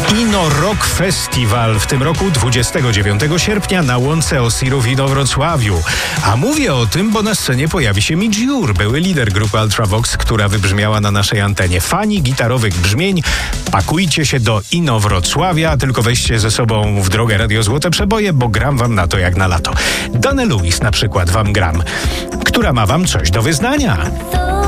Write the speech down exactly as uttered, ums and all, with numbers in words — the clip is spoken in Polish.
Ino Rock Festival w tym roku dwudziestego dziewiątego sierpnia na łące Osiru w Inowrocławiu. A mówię o tym, bo na scenie pojawi się Midge Ure, były lider grupy Ultravox, która wybrzmiała na naszej antenie. Fani gitarowych brzmień, pakujcie się do Inowrocławia, tylko weźcie ze sobą w drogę Radio Złote Przeboje, bo gram wam na to jak na lato. Dana Lewis na przykład wam gram, która ma wam coś do wyznania.